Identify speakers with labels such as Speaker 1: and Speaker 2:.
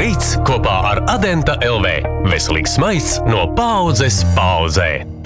Speaker 1: Rīts kopā ar Adenta LV. Veselīgs smaids no paaudzes paaudzē.